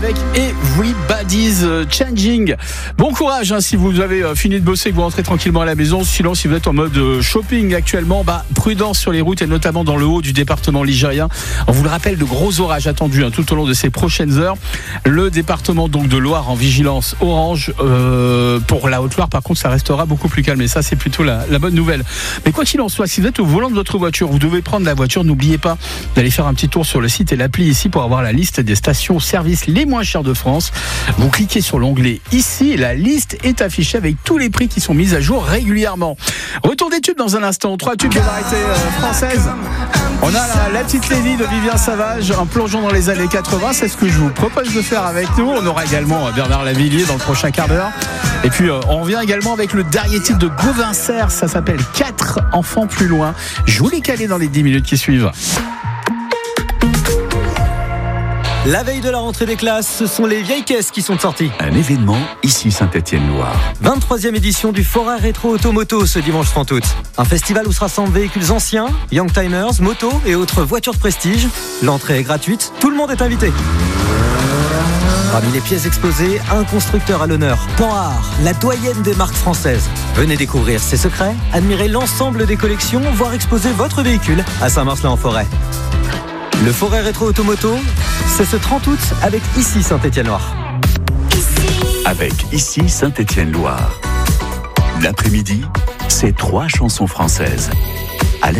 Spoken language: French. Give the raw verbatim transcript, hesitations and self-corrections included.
avec Everybody's Changing. Bon courage hein, si vous avez fini de bosser, que vous rentrez tranquillement à la maison. Sinon, si vous êtes en mode shopping actuellement, bah, prudence sur les routes et notamment dans le haut du département ligérien. On vous le rappelle, de gros orages attendus hein, tout au long de ces prochaines heures. Le département donc de Loire en vigilance orange. Euh, pour la Haute-Loire, par contre, ça restera beaucoup plus calme. Et ça, c'est plutôt la, la bonne nouvelle. Mais quoi qu'il en soit, si vous êtes au volant de votre voiture, vous devez prendre la voiture. N'oubliez pas d'aller faire un petit tour sur le site et l'appli ici pour avoir la liste des stations-service les moins chères de France. Vous cliquez sur l'onglet ici et la liste est affichée avec tous les prix qui sont mis à jour régulièrement. Retour des tubes dans un instant. Trois tubes de variété euh, française. On a la, la petite Lénie de Vivien Savage, un plongeon dans les années quatre-vingts. C'est ce que je vous propose de faire avec nous. On aura également Bernard Lavilliers dans le prochain quart d'heure. Et puis euh, on revient également avec le dernier titre de Gauvin Serre. Ça s'appelle Quatre enfants plus loin. Je vous les caler dans les dix minutes qui suivent. La veille de la rentrée des classes, ce sont les vieilles caisses qui sont sorties. Un événement ici Saint-Étienne-Loire. vingt-troisième édition du Forêt Rétro Automoto ce dimanche trente août. Un festival où se rassemblent véhicules anciens, youngtimers, motos et autres voitures de prestige. L'entrée est gratuite, tout le monde est invité. Parmi les pièces exposées, un constructeur à l'honneur, Panhard, la doyenne des marques françaises. Venez découvrir ses secrets, admirer l'ensemble des collections, voire exposer votre véhicule à Saint-Marcelin-en-Forêt. Le Forêt Rétro Automoto, c'est ce trente août avec ici Saint-Étienne-Loire. Avec ici Saint-Étienne-Loire. L'après-midi, c'est trois chansons françaises.